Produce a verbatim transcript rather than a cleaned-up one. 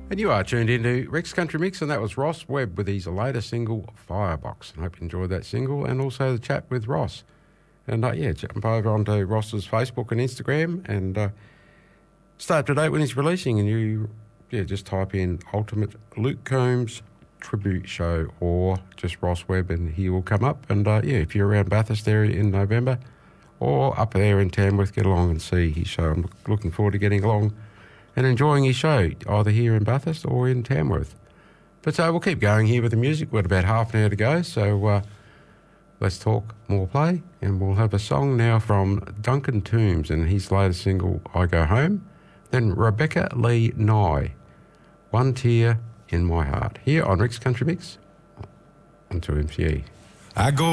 And you are tuned into Rex Country Mix, and that was Ross Webb with his latest single, Firebox. I hope you enjoyed that single and also the chat with Ross. And uh, yeah, jump over onto Ross's Facebook and Instagram and uh, stay up to date when he's releasing. And you, yeah, just type in Ultimate Luke Combs Tribute Show or just Ross Webb and he will come up. And uh, yeah, if you're around Bathurst area in November or up there in Tamworth, get along and see his show. I'm looking forward to getting along and enjoying his show, either here in Bathurst or in Tamworth. But so uh, we'll keep going here with the music. We've got about half an hour to go, so uh, let's talk more play. And we'll have a song now from Duncan Toombs and his latest single, I Go Home. Then Rebecca Lee Nye, One Tear in My Heart, here on Rex Country Mix on two M C E. I go